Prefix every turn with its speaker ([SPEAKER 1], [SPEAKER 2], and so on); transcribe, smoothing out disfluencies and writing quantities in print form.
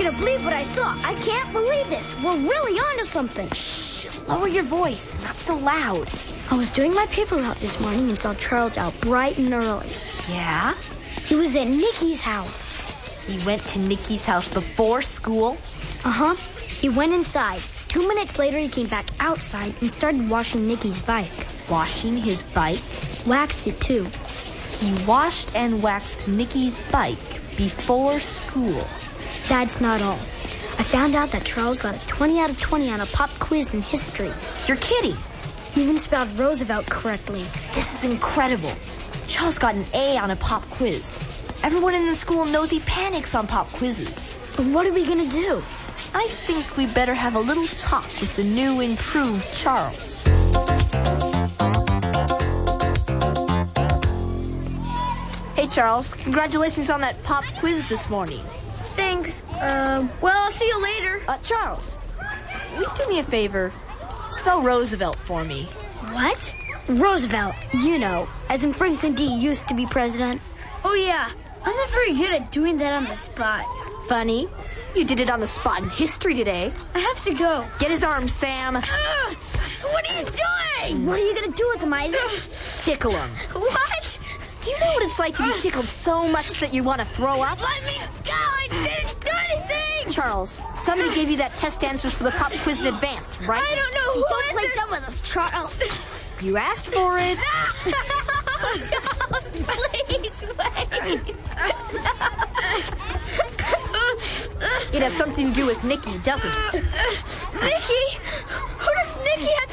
[SPEAKER 1] gonna believe what I saw. I can't believe this. We're really onto something.
[SPEAKER 2] Shh, lower your voice, not so loud.
[SPEAKER 1] I was doing my paper route this morning and saw Charles out bright and early.
[SPEAKER 2] Yeah?
[SPEAKER 1] He was at Nikki's house.
[SPEAKER 2] He went to Nikki's house before school?
[SPEAKER 1] Uh-huh. He went inside. 2 minutes later, he came back outside and started washing Nikki's bike.
[SPEAKER 2] Washing his bike?
[SPEAKER 1] Waxed it, too.
[SPEAKER 2] He washed and waxed Nikki's bike before school.
[SPEAKER 1] That's not all. I found out that Charles got a 20 out of 20 on a pop quiz in history.
[SPEAKER 2] You're kidding.
[SPEAKER 1] He even spelled Roosevelt correctly.
[SPEAKER 2] This is incredible. Charles got an A on a pop quiz. Everyone in the school knows he panics on pop quizzes.
[SPEAKER 1] But what are we gonna do?
[SPEAKER 2] I think we better have a little talk with the new, improved Charles. Hey, Charles. Congratulations on that pop quiz this morning.
[SPEAKER 1] Thanks. Well, I'll see you later.
[SPEAKER 2] Charles, will you do me a favor? Spell Roosevelt for me.
[SPEAKER 1] What? Roosevelt, you know, as in Franklin D. used to be president. Oh, yeah. I'm not very good at doing that on the spot.
[SPEAKER 2] Funny. You did it on the spot in history today.
[SPEAKER 1] I have to go.
[SPEAKER 2] Get his arm, Sam.
[SPEAKER 1] What are you doing? What are you going to do with him, Isaac?
[SPEAKER 2] Tickle him.
[SPEAKER 1] What?
[SPEAKER 2] Do you know what it's like to be tickled so much that you want to throw up?
[SPEAKER 1] Let me go! I didn't do anything!
[SPEAKER 2] Charles, somebody gave you that test answers for the pop quiz in advance, right?
[SPEAKER 1] I don't know who. Don't play dumb with us, Charles.
[SPEAKER 2] You asked for it.
[SPEAKER 1] Please, wait.
[SPEAKER 2] It has something to do with Nikki, doesn't it?
[SPEAKER 1] Nikki? Who does Nikki have